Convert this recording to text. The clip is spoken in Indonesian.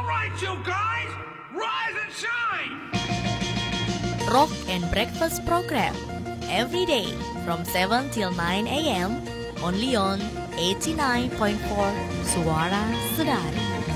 right, you guys, rise and shine. Rock and Breakfast program every day from 7 till 9 a.m. only on 89.4 Suara Sedari.